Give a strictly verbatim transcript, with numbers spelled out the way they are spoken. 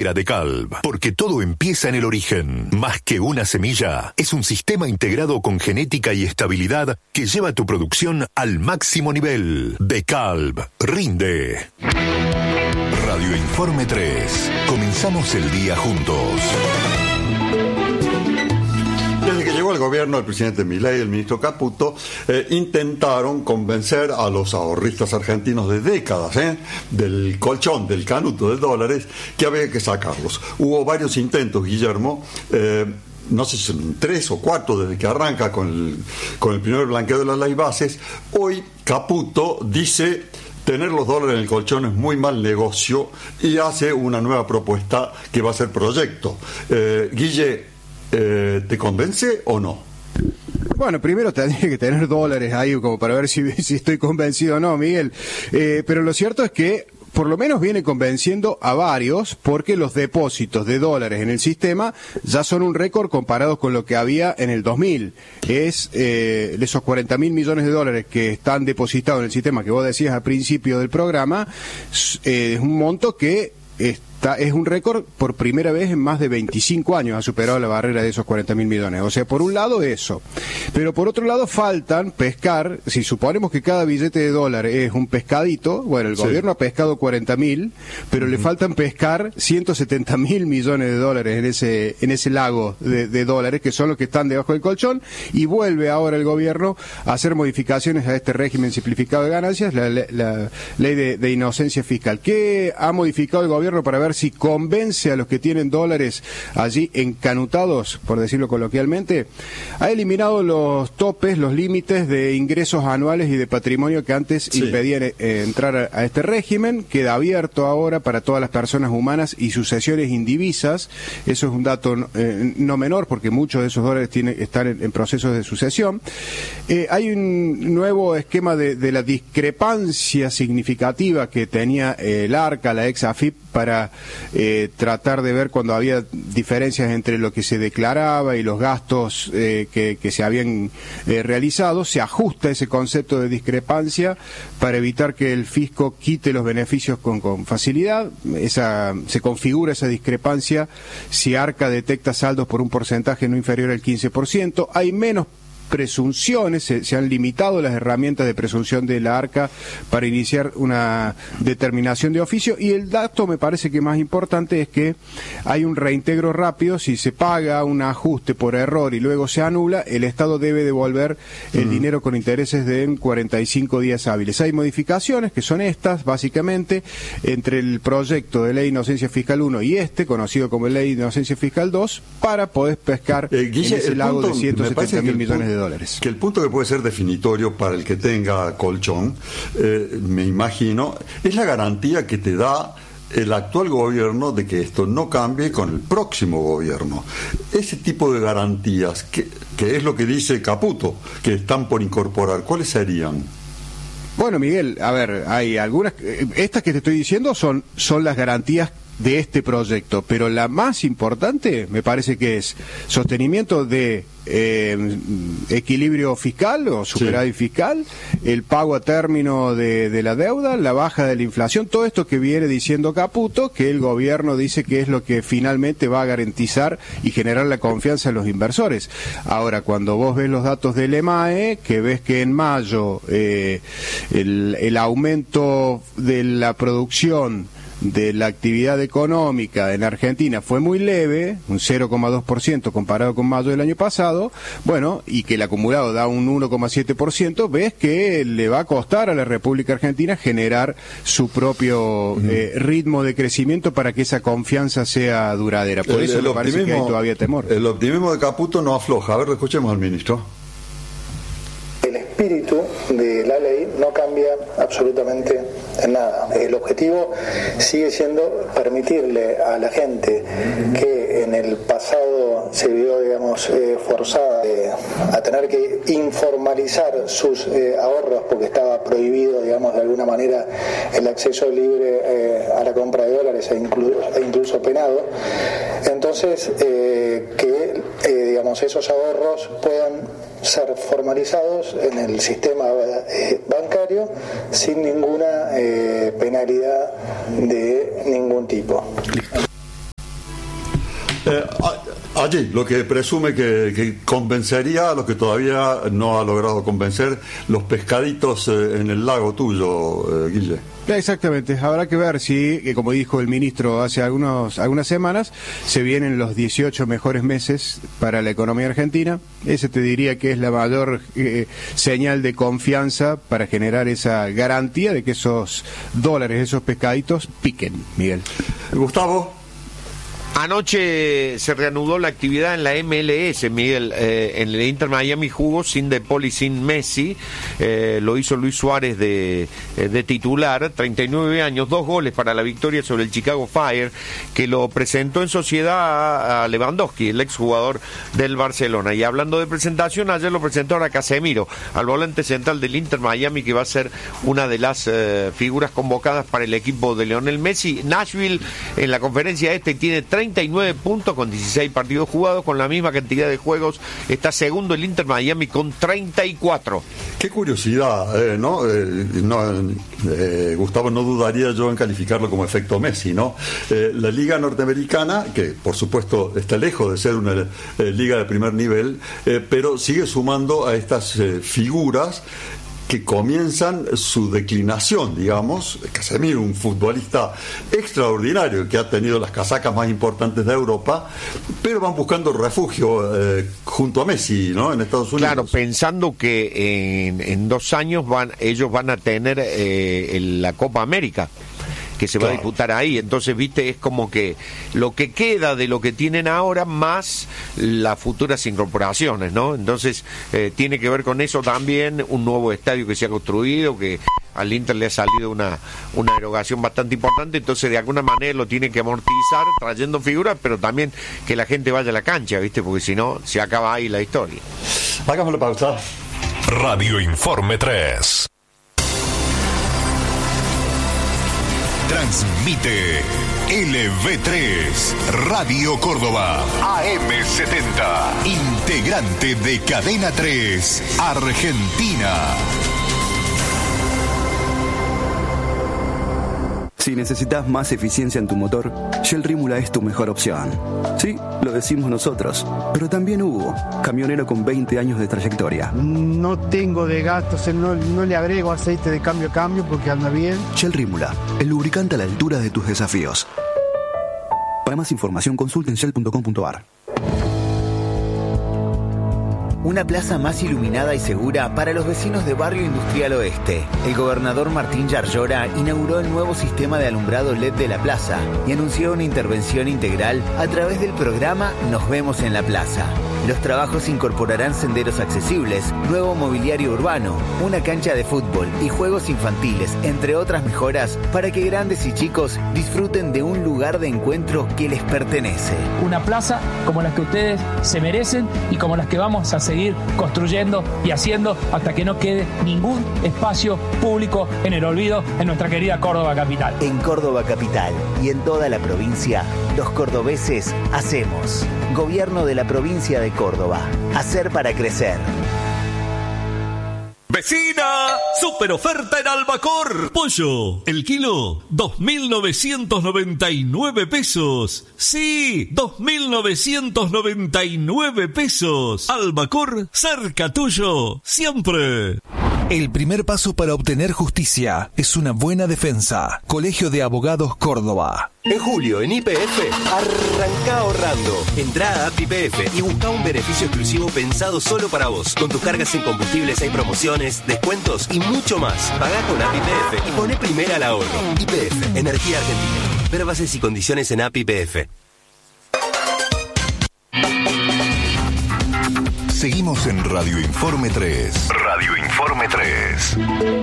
verdadera DECALB, porque todo empieza en el origen. Más que una semilla, es un sistema integrado con genética y estabilidad que lleva tu producción al máximo nivel. DECALB rinde. Radio Informe tres. Comenzamos el día juntos. Desde que llegó al gobierno el presidente Milei y el ministro Caputo, eh, intentaron convencer a los ahorristas argentinos de décadas, eh, del colchón, del canuto de dólares, que había que sacarlos. Hubo varios intentos, Guillermo, eh, no sé si son tres o cuatro desde que arranca con el, con el primer blanqueo de las leyes bases. Hoy Caputo dice tener los dólares en el colchón es muy mal negocio y hace una nueva propuesta que va a ser proyecto. Eh, Guille, Eh, ¿te convence o no? Bueno, primero tendría que tener dólares ahí como para ver si, si estoy convencido o no, Miguel. Eh, pero lo cierto es que por lo menos viene convenciendo a varios, porque los depósitos de dólares en el sistema ya son un récord comparados con lo que había en el dos mil. Es eh, esos cuarenta mil millones de dólares que están depositados en el sistema que vos decías al principio del programa, eh, es un monto que está, es un récord por primera vez en más de veinticinco años, ha superado la barrera de esos cuarenta mil millones. O sea, por un lado eso, pero por otro lado faltan pescar, si suponemos que cada billete de dólar es un pescadito, bueno, el sí. gobierno ha pescado cuarenta mil, pero uh-huh. le faltan pescar ciento setenta mil millones de dólares en ese en ese lago de, de dólares, que son los que están debajo del colchón, y vuelve ahora el gobierno a hacer modificaciones a este régimen simplificado de ganancias, la, la, la ley de, de inocencia fiscal. ¿Qué ha modificado el gobierno para ver si convence a los que tienen dólares allí encanutados, por decirlo coloquialmente? Ha eliminado los topes, los límites de ingresos anuales y de patrimonio que antes sí. impedían eh, entrar a, a este régimen. Queda abierto ahora para todas las personas humanas y sucesiones indivisas. Eso es un dato eh, no menor, porque muchos de esos dólares tienen, están en, en procesos de sucesión. Eh, hay un nuevo esquema de, de la discrepancia significativa que tenía eh, el ARCA, la ex AFIP, para eh, tratar de ver cuando había diferencias entre lo que se declaraba y los gastos eh, que, que se habían eh, realizado. Se ajusta ese concepto de discrepancia para evitar que el fisco quite los beneficios con, con facilidad. Esa, se configura esa discrepancia si ARCA detecta saldos por un porcentaje no inferior al quince por ciento. Hay menos presunciones, se, se han limitado las herramientas de presunción de la ARCA para iniciar una determinación de oficio, y el dato me parece que más importante es que hay un reintegro rápido. Si se paga un ajuste por error y luego se anula, el Estado debe devolver el uh-huh. dinero con intereses de en cuarenta y cinco días hábiles. Hay modificaciones que son estas, básicamente, entre el proyecto de Ley de Inocencia Fiscal uno y este, conocido como Ley de Inocencia Fiscal dos, para poder pescar eh, Guille, en ese lago punto, de ciento setenta mil millones de dólares. Que el punto que puede ser definitorio para el que tenga colchón, eh, me imagino, es la garantía que te da el actual gobierno de que esto no cambie con el próximo gobierno. Ese tipo de garantías, que, que es lo que dice Caputo, que están por incorporar, ¿cuáles serían? Bueno, Miguel, a ver, hay algunas, estas que te estoy diciendo son, son las garantías de este proyecto, pero la más importante me parece que es sostenimiento de eh, equilibrio fiscal o superávit sí. fiscal, el pago a término de, de la deuda, la baja de la inflación, todo esto que viene diciendo Caputo, que el gobierno dice que es lo que finalmente va a garantizar y generar la confianza en los inversores. Ahora, cuando vos ves los datos del E M A E, que ves que en mayo eh, el, el aumento de la producción de la actividad económica en Argentina fue muy leve, un cero coma dos por ciento comparado con mayo del año pasado, bueno, y que el acumulado da un uno coma siete por ciento, ves que le va a costar a la República Argentina generar su propio uh-huh. eh, ritmo de crecimiento para que esa confianza sea duradera. Por el, eso el me parece que hay todavía temor. El optimismo de Caputo no afloja. A ver, escuchemos al ministro. El espíritu de la ley no cambia absolutamente en nada. El objetivo sigue siendo permitirle a la gente que en el pasado se vio, digamos, eh, forzada eh, a tener que informalizar sus eh, ahorros porque estaba prohibido, digamos, de alguna manera el acceso libre eh, a la compra de dólares e incluso, e incluso penado. Entonces, eh, que eh, digamos, esos ahorros puedan ser formalizados en el sistema eh, bancario sin ninguna eh, penalidad de ningún tipo. Eh, allí, lo que presume que, que convencería a los que todavía no ha logrado convencer, los pescaditos eh, en el lago tuyo, eh, Guille. Exactamente, habrá que ver si, que como dijo el ministro hace algunos, algunas semanas, se vienen los dieciocho mejores meses para la economía argentina. Ese te diría que es la mayor eh, señal de confianza para generar esa garantía de que esos dólares, esos pescaditos, piquen, Miguel. Gustavo. Anoche se reanudó la actividad en la M L S, Miguel. Eh, en el Inter Miami jugó sin De Paul y sin Messi. Eh, lo hizo Luis Suárez de, de titular. treinta y nueve años, dos goles para la victoria sobre el Chicago Fire, que lo presentó en sociedad a Lewandowski, el exjugador del Barcelona. Y hablando de presentación, ayer lo presentó a Casemiro, al volante central del Inter Miami, que va a ser una de las eh, figuras convocadas para el equipo de Lionel Messi. Nashville, en la conferencia este, tiene treinta y nueve puntos con dieciséis partidos jugados, con la misma cantidad de juegos. Está segundo el Inter Miami con treinta y cuatro. Qué curiosidad, eh, ¿no? Eh, no eh, Gustavo, no dudaría yo en calificarlo como efecto Messi, ¿no? Eh, la liga norteamericana, que por supuesto está lejos de ser una eh, liga de primer nivel, eh, pero sigue sumando a estas eh, figuras que comienzan su declinación, digamos. Casemiro, un futbolista extraordinario que ha tenido las casacas más importantes de Europa, pero van buscando refugio eh, junto a Messi, ¿no? En Estados Unidos. Claro, pensando que en, en dos años van ellos van a tener eh, el, la Copa América, que se va claro. a disputar ahí. Entonces, viste, es como que lo que queda de lo que tienen ahora más las futuras incorporaciones, ¿no? Entonces, eh, tiene que ver con eso también, un nuevo estadio que se ha construido, que al Inter le ha salido una, una erogación bastante importante, entonces de alguna manera lo tiene que amortizar trayendo figuras, pero también que la gente vaya a la cancha, ¿viste? Porque si no, se acaba ahí la historia. Hagamos la pausa. Radio Informe tres. Transmite L V tres, Radio Córdoba, A M setenta, integrante de Cadena tres, Argentina. Si necesitas más eficiencia en tu motor, Shell Rímula es tu mejor opción. Sí, lo decimos nosotros, pero también Hugo, camionero con veinte años de trayectoria. No tengo de gastos, no, no le agrego aceite de cambio a cambio porque anda bien. Shell Rímula, el lubricante a la altura de tus desafíos. Para más información, consulta en shell punto com punto a r. Una plaza más iluminada y segura para los vecinos de Barrio Industrial Oeste. El gobernador Martín Yarlora inauguró el nuevo sistema de alumbrado L E D de la plaza y anunció una intervención integral a través del programa Nos Vemos en la Plaza. Los trabajos incorporarán senderos accesibles, nuevo mobiliario urbano, una cancha de fútbol y juegos infantiles, entre otras mejoras, para que grandes y chicos disfruten de un lugar de encuentro que les pertenece. Una plaza como las que ustedes se merecen y como las que vamos a seguir construyendo y haciendo hasta que no quede ningún espacio público en el olvido en nuestra querida Córdoba capital. En Córdoba capital y en toda la provincia, los cordobeses hacemos. Gobierno de la provincia de Córdoba. Hacer para crecer. ¡Vecina! ¡Super oferta en Albacor! Pollo, el kilo, dos mil novecientos noventa y nueve pesos. Sí, dos mil novecientos noventa y nueve pesos. Albacor, cerca tuyo, siempre. El primer paso para obtener justicia es una buena defensa. Colegio de Abogados Córdoba. En julio, en Y P F, arranca ahorrando. Entrá a App Y P F y busca un beneficio exclusivo pensado solo para vos. Con tus cargas en combustibles hay promociones, descuentos y mucho más. Pagá con App Y P F y poné primera al ahorro. Y P F, Energía Argentina. Ver bases y condiciones en App Y P F. Seguimos en Radio Informe tres. Radio Informe tres.